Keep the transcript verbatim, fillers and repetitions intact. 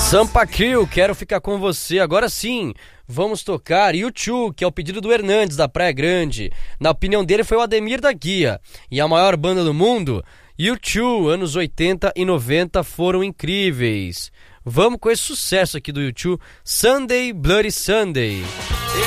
Sampa Crio, quero ficar com você. Agora sim, vamos tocar U dois, que é o pedido do Hernandes, da Praia Grande. Na opinião dele foi o Ademir da Guia. E a maior banda do mundo? U dois, anos oitenta e noventa foram incríveis. Vamos com esse sucesso aqui do U dois, Sunday Bloody Sunday.